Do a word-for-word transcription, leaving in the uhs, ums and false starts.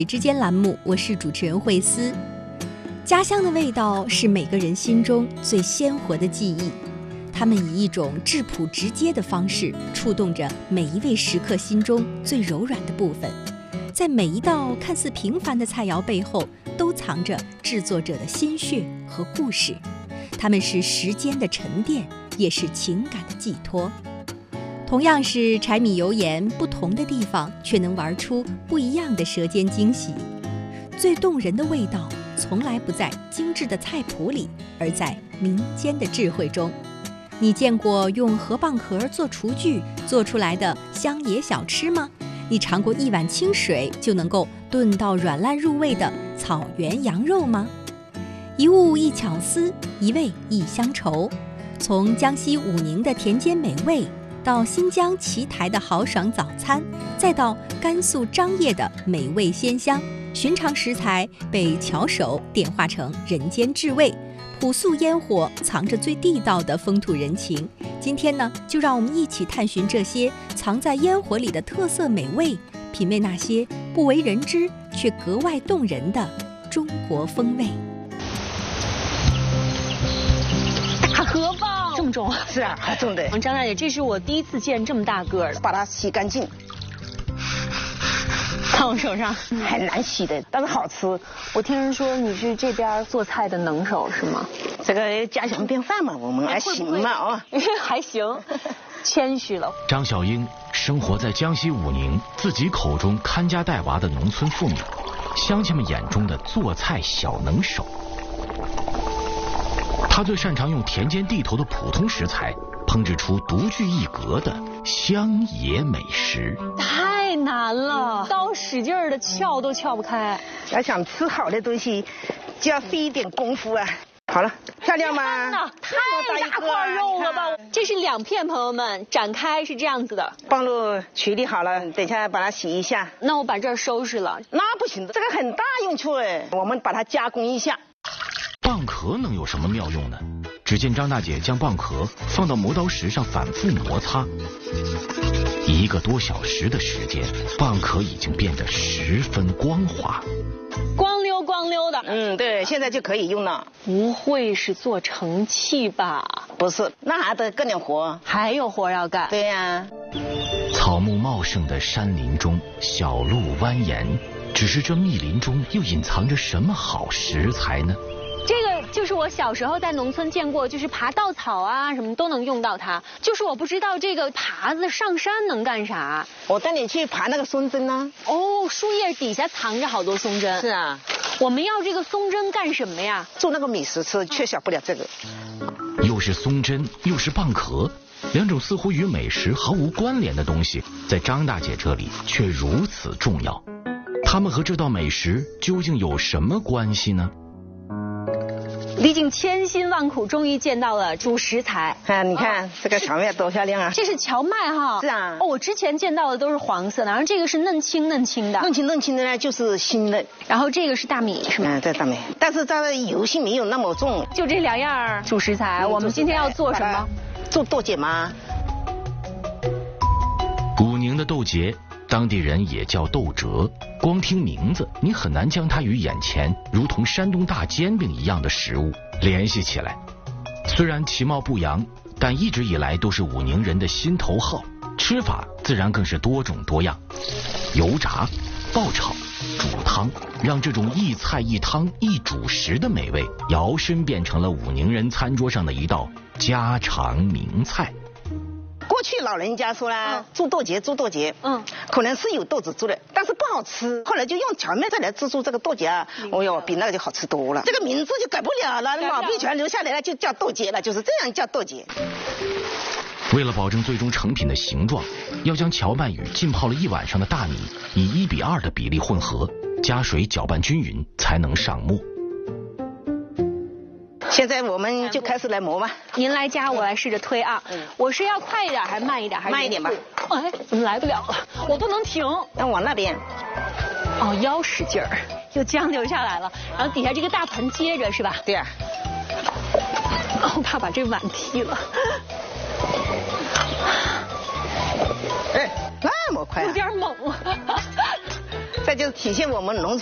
之间栏目，我是主持人慧思。家乡的味道是每个人心中最鲜活的记忆，它们以一种质朴直接的方式触动着每一位食客心中最柔软的部分。在每一道看似平凡的菜肴背后，都藏着制作者的心血和故事。它们是时间的沉淀，也是情感的寄托。同样是柴米油盐，不同的地方却能玩出不一样的舌尖惊喜。最动人的味道从来不在精致的菜谱里，而在民间的智慧中。你见过用河蚌壳做厨具做出来的乡野小吃吗？你尝过一碗清水就能够炖到软烂入味的草原羊肉吗？一物一巧思，一味一乡愁。从江西武宁的田间美味，到新疆奇台的豪爽早餐，再到甘肃张掖的美味鲜香，寻常食材被巧手点化成人间至味，朴素烟火藏着最地道的风土人情。今天呢，就让我们一起探寻这些藏在烟火里的特色美味，品味那些不为人知却格外动人的中国风味。 大河蚌这么重？ 是啊，好重的。 张大姐，这是我第一次见这么大个的， 把它洗干净。 看我手上， 很难洗的，但是好吃。 我听人说你是这边做菜的能手是吗？ 这个家常便饭嘛，我们还行嘛啊， 还行，谦虚了。 张小英生活在江西武宁，自己口中看家带娃的农村妇女，乡亲们眼中的做菜小能手。她最擅长用田间地头的普通食材，烹制出独具一格的乡野美食。 太难了，刀使劲的撬都撬不开。 要想吃好的东西，就要费一点功夫啊。好了，漂亮吗？ 太大块肉了吧！这是两片，朋友们，展开是这样子的。 棒露处理好了，等一下把它洗一下。 那我把这儿收拾了。 那不行，这个很大用处哎，我们把它加工一下。 蚌壳能有什么妙用呢？只见张大姐将蚌壳放到磨刀石上反复摩擦，一个多小时的时间，蚌壳已经变得十分光滑， 光溜光溜的。 嗯，对，现在就可以用了。 不会是做成器吧？ 不是，那还得干点活， 还有活要干。 对呀、啊。 草木茂盛的山林中，小路蜿蜒，只是这密林中又隐藏着什么好食材呢？ 这个就是我小时候在农村见过，就是爬稻草啊，什么都能用到它。就是我不知道这个耙子上山能干啥。 我带你去爬那个松针呢。 哦，树叶底下藏着好多松针。 是啊。 我们要这个松针干什么呀？ 做那个美食吃，缺少不了这个。 又是松针，又是蚌壳，两种似乎与美食毫无关联的东西，在张大姐这里却如此重要。它们和这道美食究竟有什么关系呢？ 历尽千辛万苦，终于见到了主食材。 啊，你看、哦、这个荞麦多漂亮啊！ 这是荞麦哈。 是啊。 哦，我之前见到的都是黄色的，然后这个是嫩青嫩青的。 嫩青嫩青的呢，就是新的。 然后这个是大米是吗？ 嗯，对，大米，但是它的油性没有那么重。 就这两样主食材，我们今天要做什么？ 做豆角吗？ 武宁的豆节，当地人也叫豆折，光听名字，你很难将它与眼前如同山东大煎饼一样的食物联系起来。虽然其貌不扬，但一直以来都是武宁人的心头好，吃法自然更是多种多样，油炸、爆炒、煮汤，让这种一菜一汤一主食的美味摇身变成了武宁人餐桌上的一道家常名菜。 过去老人家说啦，嗯、做豆节做豆节，嗯，可能是有豆子做的，但是不好吃。后来就用荞麦再来制作这个豆节啊，哦哟，比那个就好吃多了。这个名字就改不了了，老辈全留下来了，就叫豆节了，就是这样叫豆节。 为了保证最终成品的形状，要将荞麦与浸泡了一晚上的大米以一比二的比例混合，加水搅拌均匀，才能上沫。 现在我们就开始来磨吧。 您来夹，我来试着推啊。嗯、我是要快一点还是慢一点？还是慢一点吧。 哎，怎么来不了了？我不能停。 那往那边。 哦，腰使劲儿，又江流下来了。然后底下这个大盆接着是吧？ 对呀、 啊。我怕把这碗踢了。 哎，那么快、啊？ 有点猛。 这就是体现我们农